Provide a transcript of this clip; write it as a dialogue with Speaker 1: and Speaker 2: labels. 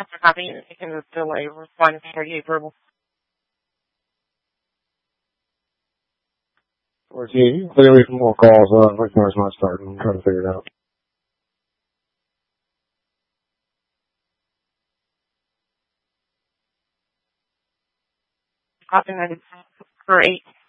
Speaker 1: After copy, you can just delay responding to 38 verbal.
Speaker 2: 14, stay away from more calls. My car's not starting. I'm trying to figure it out.
Speaker 1: Copy 9 for 8.